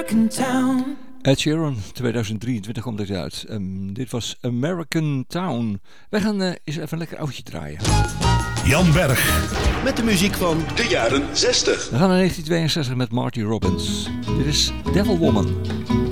American Town. Ed Sheeran, 2023 komt dit uit. Dit was American Town. Wij gaan eens even een lekker oudje draaien. Jan Berg. Met de muziek van de jaren 60. We gaan naar 1962 met Marty Robbins. Dit is Devil Woman.